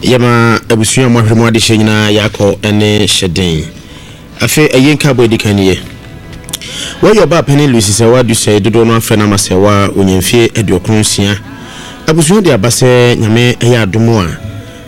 yama abusuya mo ahwemo ade hyenya yakọ ene hyeden afi ayenka bo edikaniye wo yo ba pani Lucy se wa du se dodo no afre na masewa onyemfie aduokronsia abusuya de abase nyame eya adomo a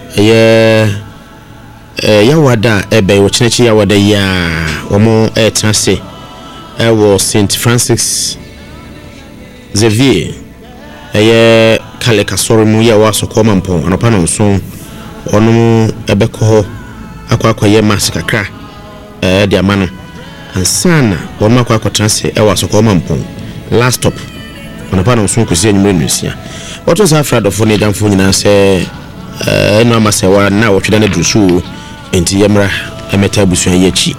yawada ebe wo chenechi yawada ya omo etrase ewo St Francis Xavier kale kasoro mu ya wa sokoma mpo anopa no nso onu ebekọ akwa mask kakra de amano ansana wonu akwa transe ewa sokoma mpo last stop anopa no nso kusi enyumre nusia oto sa afradofo ne jamfo nyina se eno amasewa na wotweda na drusu enti yemra emeta busuan yachi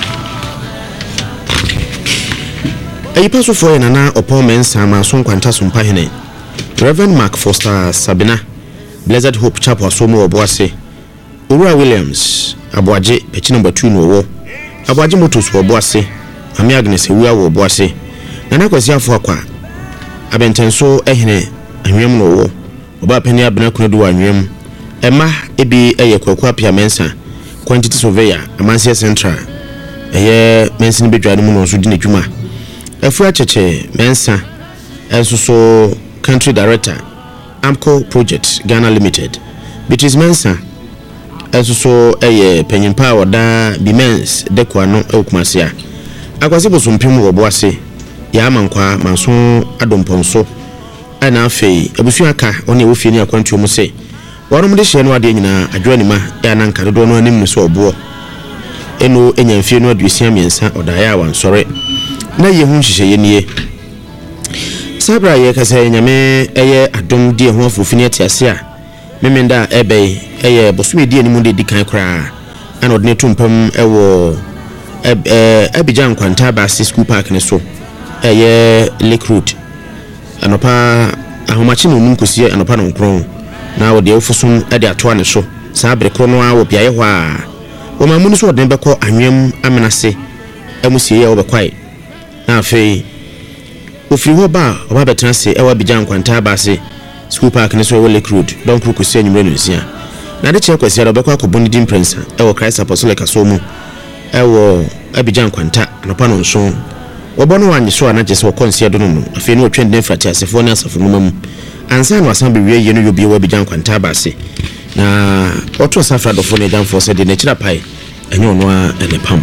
pasofo yana na opo mensa ma so nkwanta so mpa hene Reverend Mark Foster Sabina Blessed Hope Chapel Asomo Oboase Ura Williams Aboaje Pechino Batu no wo Aboaje Motos Oboase Ami Agnes Ewua wo Oboase Nana kwasi afo akwa abentenso ehene anwem no wo oba pani abena kunodu anwem ema ebi eye kwakwa pia mensa quantity surveyor Amansia Central mensin bedwade mu no so di nedwuma efu acheche mensa enso Country Director Amco Project Ghana Limited Beatrice Mensa enso penyimpa wada Bimens dekwa no ekumasia akwase bosompim wo boase ya amankwa manso adomponso ana afei abusu aka one wofie ni akwantu mu se wonom de hye no ade nyina adwanima ya nanka dodo no anim so obo eno enyamfie no adusia miensa odaya wansore na ye hu hyehyeye nie sabra ye kase nyame adom die ho afofini atiase a memenda ebe bosome die ni mu de dikan kra ana odne tumpam ewo Abidjan kwanta ba school park ne so Lake Road anopa ahomachi no nunkosi anopa no nkron na wo de ofosun ade atoa ne so saa brekro no a wo biaye hɔ a wo mamu no so odne bɛkɔ anwem amenase amusie ya wo bɛkwai na afei ofiri hɔ ba oba betranse ewa Abidjan kwanta ba school park ne so Lake Road don kru kosi anyumre no sia na de che kwasi ada bɛkɔ akɔbɔ din prince ewo Christ Apostolic Asomu ewo Abidjan kwanta anopa no nso obono wanye so ana jese wokonsia do no afei no otwe den frati asefo ne asafo no mam ansa no asan bewie ye no yobi wa Abidjan kwanta ba na oto safra do fo ne jamfo se de ne kira pai enye ono a enepam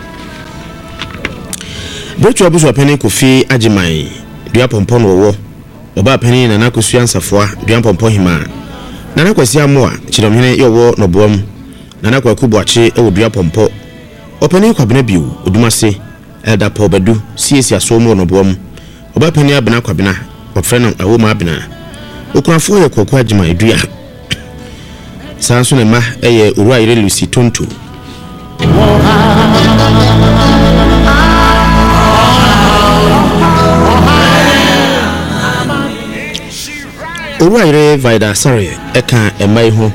Bretu abuso apeni Kofi Ajiman dua pompon wo oba apeni na nakosu ansafo dua pompon hima na nakwasi amoa chidomhene yowo no boam na nakwaku boache ewo dua pompo openi kwabena biu odumase Elda Paul Bedu CSC Asomo no boam oba pani abena kwabena ofrena awoma abena okunafo ye kokwa Ajiman edua sanso ne ma Ura ire Lucy Tonto Ura ire Vida Sare eka emai ho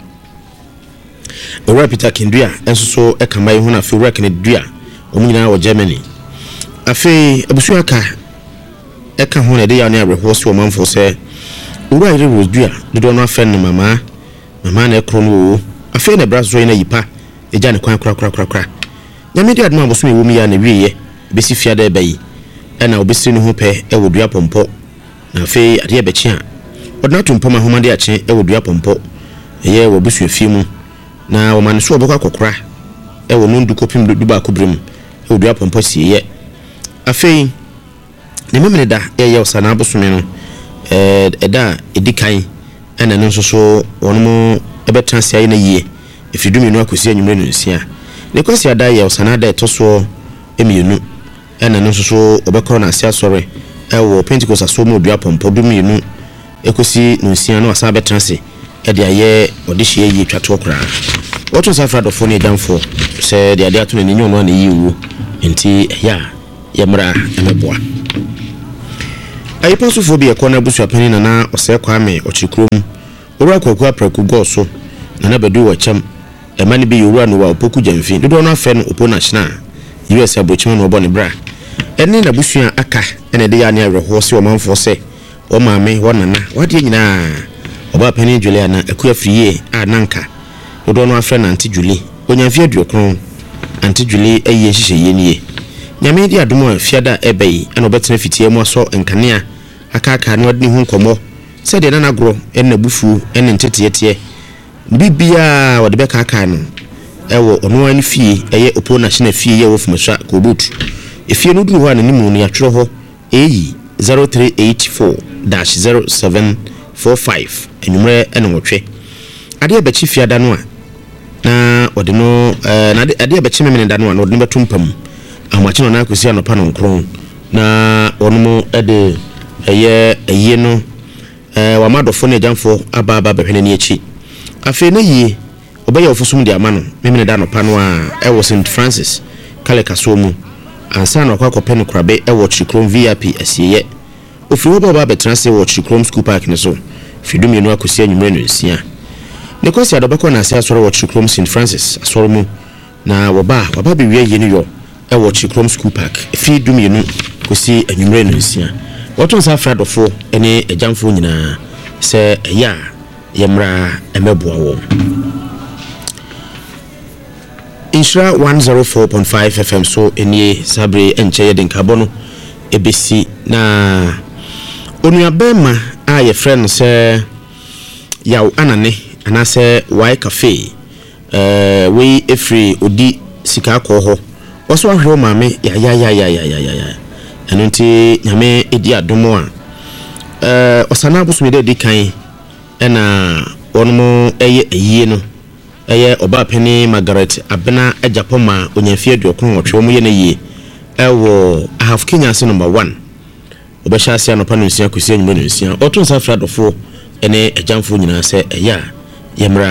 Ura Peter Kindua enso so eka mai ho na fe work ne dua omunyina wo Germany afi abusu aka eka ho na de ya na abrehwo so manfo se Ura ire Rosdua dodo no afen no mama na ekro no afi na brazo na yipa eja ne kwan kra nyame de adma boso ewo mi ya na wiye besi fiada bayi na obesi no ho pe ewo dua pompo na afi ade bechi a odna tumpama homa de ache ewo dua pompo wo busu afi mu na wo man so obekwa kokora ewo nundu kopim du ba kobrem ewo dua pompo siye afei ne memene da osana abosome no eda edikan ena no so wono ebetranse ayi na yie efidumi no akosi anyumre no nsia ne kwasi ada osana da etoso emienu ena no so obekọ na asia sore ewo Pentecost Asomo dua pompo dumienu ekosi no nsia no asa betranse ede aye odihye yi twato kra woto safra do fo ne jamfo se de ade ato ne nyo no na yiwu enti yemra emeboa ayipa sofo bi ekọ na busu apani na ose kwame ochikrom ora kwakwa praku go so na bedu wacham emani bi ora no wa opoku jamfi dodo no afa no opo national US abochima no obone bra ene na busu aka ene de ya ne awerho se o manfo se o maame wonana wade nyina oba pani Juliana akua friye a nanka odo no afre na anti Julie onya fie duokron anti Julie ayi hihye yenie nyame di adomo fiada ebai ana obetena fitie mu aso nkanea akaka na wadni hu nkomo se de na agro en bufu en ntetete bibia wode be kaka no ewo ono ani fie eye opo national fie ye wo fumasha ko boot efie no duru ho ananimu no yatwero ho eyi 0384-0745 enumre enwotwe ade abachi fiada no a na wode no na ade abachi memene da no a wode no betumpam amachi no na akosi anopa no nkron na onomo ede eye no wa madofo ne jamfo aba behwene ni echi afi na yi obeye ofusum di amano memene da anopa no a ewo St Francis kale kaso mu ansa na kwa pen krabe ewo Chikrom VIP asiye ofiri obo ba betrase wo Chikrom School Park ne so fidum yenu akosi anwumre no nsia ne kwasi adobako na ase asoro wo Chikrom St Francis asoro mu na waba bewie yenu yo ewo Chikrom School Park fidum yenu kosi anwumre no nsia woton sa fradofo ene ejamfo nyina se ya yemra emeboa wo Insra 104.5 FM so enie sabre enche den carbono ebesi na onuabema a ye friend se yaw anane anase why cafe we efri odi sika akọ oso ahwe maame ya enunti nyame edi adomo a osana busumide di kan ena onmo eye eyie no eye oba peni Margaret abena ejapoma onyafie duokron otwe omo ye na yie ewo half Kenya se number 1 obesha se anopa no nsia kosi anyume no nsia otun sa fradofo ene ejamfo nyina se eya yemra